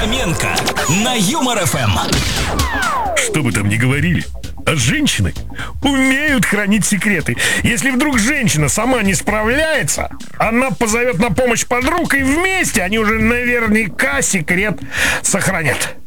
Фоменко на Юмор ФМ. Что бы там ни говорили, а женщины умеют хранить секреты. Если вдруг женщина сама не справляется, она позовет на помощь подруг, и вместе они уже наверняка секрет сохранят.